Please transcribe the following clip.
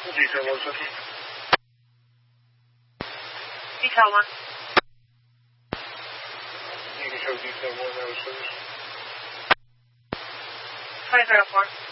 Detail 150. Detail 1. You can show detail 1 that was finished. 2004.